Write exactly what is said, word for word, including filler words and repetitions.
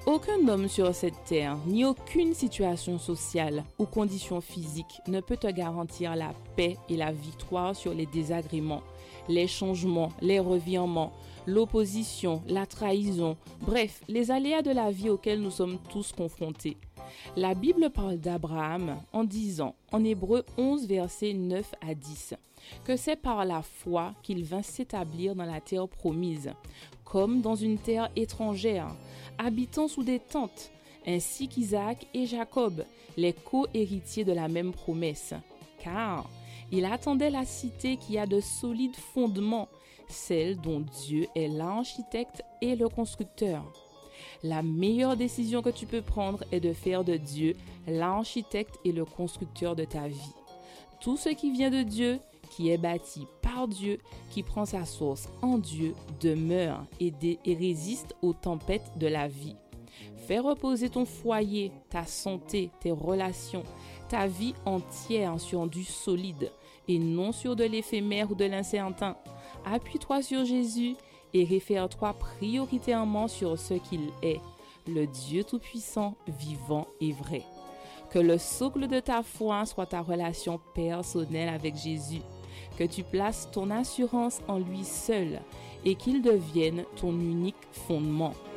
Aucun homme sur cette terre, ni aucune situation sociale ou condition physique ne peut te garantir la paix et la victoire sur les désagréments, les changements, les revirements, l'opposition, la trahison, bref, les aléas de la vie auxquels nous sommes tous confrontés. La Bible parle d'Abraham en disant, en Hébreux onze, versets neuf à dix, que c'est par la foi qu'il vint s'établir dans la terre promise, comme dans une terre étrangère, habitant sous des tentes, ainsi qu'Isaac et Jacob, les co-héritiers de la même promesse. Car il attendait la cité qui a de solides fondements, celle dont Dieu est l'architecte et le constructeur. La meilleure décision que tu peux prendre est de faire de Dieu l'architecte et le constructeur de ta vie. Tout ce qui vient de Dieu, qui est bâti par Dieu, qui prend sa source en Dieu, demeure et, dé- et résiste aux tempêtes de la vie. Fais reposer ton foyer, ta santé, tes relations, ta vie entière sur du solide et non sur de l'éphémère ou de l'incertain. Appuie-toi sur Jésus et réfère-toi prioritairement sur ce qu'il est, le Dieu Tout-Puissant, vivant et vrai. Que le socle de ta foi soit ta relation personnelle avec Jésus, que tu places ton assurance en lui seul et qu'il devienne ton unique fondement.